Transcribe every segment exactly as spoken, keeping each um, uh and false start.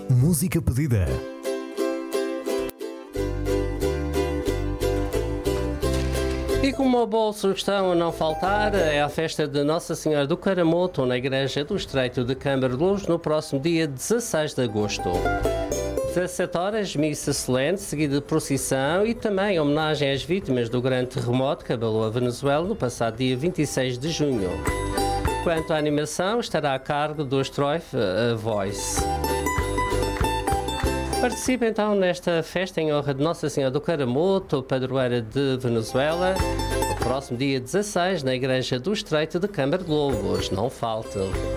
Música Pedida. E como uma boa sugestão a não faltar, é a festa de Nossa Senhora do Caramoto na Igreja do Estreito de Câmara de Luz no próximo dia dezasseis de agosto. dezassete horas, missa solene, seguida de procissão e também homenagem às vítimas do grande terremoto que abalou a Venezuela no passado dia vinte e seis de junho. Quanto à animação, estará a cargo do Stroif Voice. Participe então nesta festa em honra de Nossa Senhora do Caramoto, padroeira de Venezuela, no próximo dia dezasseis, na Igreja do Estreito de Câmara de Lobos. Não falte!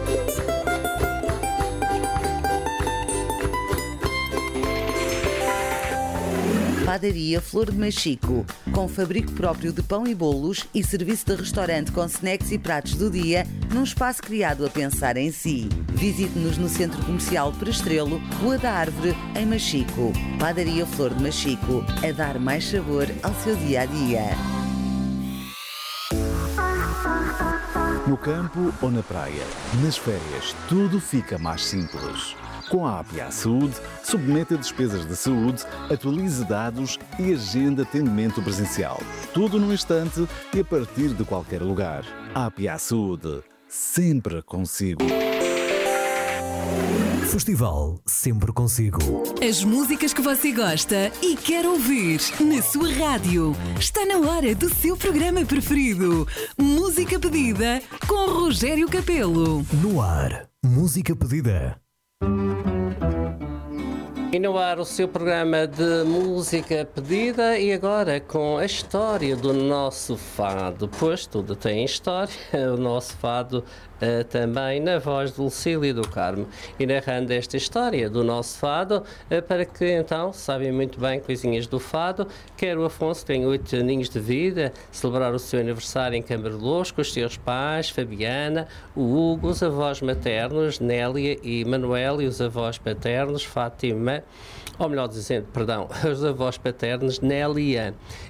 Padaria Flor de Machico, com fabrico próprio de pão e bolos e serviço de restaurante com snacks e pratos do dia, num espaço criado a pensar em si. Visite-nos no Centro Comercial Prestrelo, Rua da Árvore, em Machico. Padaria Flor de Machico, a dar mais sabor ao seu dia-a-dia. No campo ou na praia, nas férias, tudo fica mais simples. Com a A P A Saúde, submeta despesas de saúde, atualize dados e agenda atendimento presencial. Tudo num instante e a partir de qualquer lugar. A P A Saúde, sempre consigo. Festival sempre consigo. As músicas que você gosta e quer ouvir na sua rádio. Está na hora do seu programa preferido. Música Pedida com Rogério Capelo. No ar, Música Pedida. E no ar o seu programa de música pedida e agora com a história do nosso fado, pois tudo tem história, o nosso fado uh, também na voz de Lucília do Carmo. E narrando esta história do nosso fado, uh, para que então sabem muito bem coisinhas do fado, quer o Afonso, que tem oito aninhos de vida, celebrar o seu aniversário em Câmara de Luz com os seus pais, Fabiana, o Hugo, os avós maternos, Nélia e Manuel, e os avós paternos, Fátima, ou melhor dizendo, perdão, os avós paternos, Nélia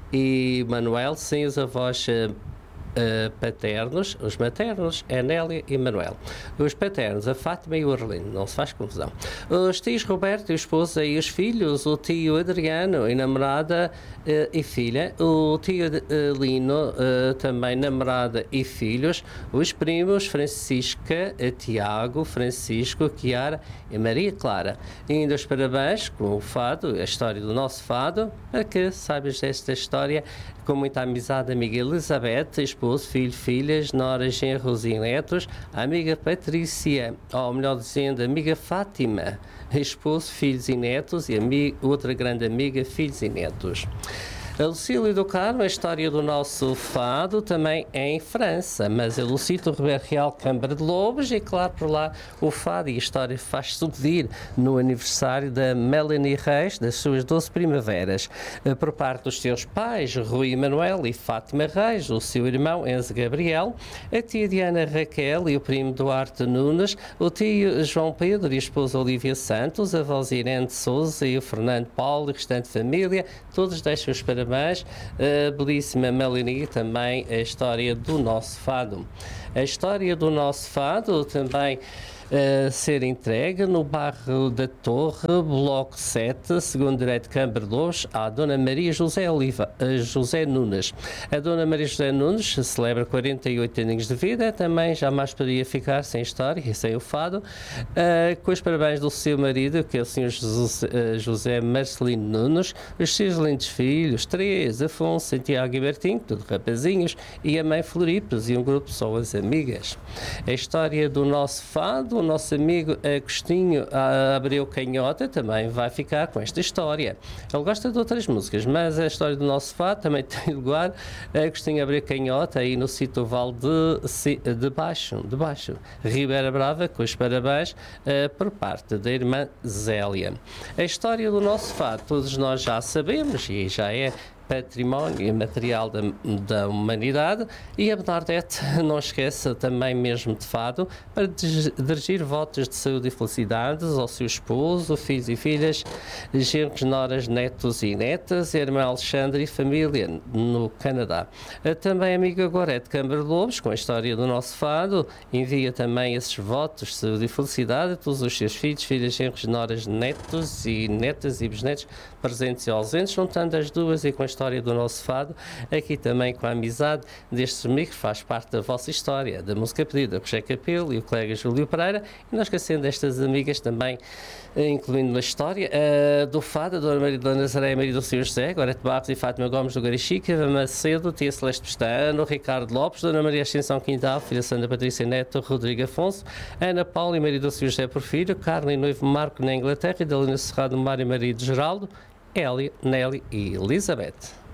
e Manuel, sem os avós uh, uh, paternos, os maternos é Nélia e Manuel. Os paternos, a Fátima e o Arlindo, não se faz confusão. Os tios Roberto e a esposa e os filhos, o tio Adriano e namorada uh, e filha, o tio uh, Lino, uh, também namorada e filhos, os primos Francisca, Tiago, Francisco, Chiara e Maria Clara. E ainda os parabéns com o fado, a história do nosso fado, para que saibas desta história com muita amizade, amiga Elizabeth, esposo, filho, filhas, noras, genros e netos, a amiga Patrícia, ou melhor dizendo, amiga Fátima, esposo, filhos e netos, e amiga, outra grande amiga, filhos e netos. A Lucília do Carmo, a história do nosso fado, também é em França, mas a Lucília do Ribeiro Real, Câmara de Lobos, e claro, por lá o fado e a história faz suceder no aniversário da Melanie Reis, das suas doze primaveras, por parte dos seus pais, Rui Emanuel e Fátima Reis, o seu irmão Enzo Gabriel, a tia Diana Raquel e o primo Duarte Nunes, o tio João Pedro e a esposa Olívia Santos, a avós Irene de Souza e o Fernando Paulo e a restante família, todos deixam os parabéns. Mas a belíssima Melanie, também a história do nosso fado. A história do nosso fado também a ser entregue no bairro da Torre, bloco sete, segundo direito de Câmara de Lobos, à Dona Maria José, Oliva, José Nunes. A Dona Maria José Nunes celebra quarenta e oito aninhos de vida, também jamais poderia ficar sem história e sem o fado, uh, com os parabéns do seu marido, que é o senhor José, uh, José Marcelino Nunes, os seus lindos filhos, três, Afonso, Santiago e Bertinho, tudo rapazinhos, e a mãe Floripes e um grupo de pessoas amigas. A história do nosso fado, o nosso amigo Agostinho Abreu Canhota também vai ficar com esta história. Ele gosta de outras músicas, mas a história do nosso fado também tem lugar. Agostinho Abreu Canhota, aí no sítio Val de, de Baixo, de Baixo, Ribeira Brava, com os parabéns uh, por parte da irmã Zélia. A história do nosso fado, todos nós já sabemos, e já é património material da, da humanidade. E a Bernadette não esqueça também mesmo de fado para dirigir votos de saúde e felicidades ao seu esposo, filhos e filhas, genros, noras, netos e netas, irmã Alexandre e família no Canadá. Também a amiga Gorete Câmara Lobos, com a história do nosso fado, envia também esses votos de saúde e felicidade a todos os seus filhos, filhas, genros, noras, netos e netas e bisnetos, presentes e ausentes, juntando as duas e com a história do nosso fado, aqui também com a amizade destes amigos que faz parte da vossa história, da música pedida, com o José Capelo e o colega Júlio Pereira, e não esquecendo destas amigas também, incluindo na história uh, do fado, a Dona Maria de Nazaré, Maria do Senhor José, Gorete Barros e Fátima Gomes do Garichica, Eva Macedo, Tia Celeste Pestano, Ricardo Lopes, Dona Maria Ascensão Quintal, Filha Sandra Patrícia Neto, Rodrigo Afonso, Ana Paula e Maria do Senhor José Porfírio, Carla e Noivo Marco na Inglaterra, Idalina Serrado, Mário e Maria de Geraldo, Hélia, Nelly e Elizabeth.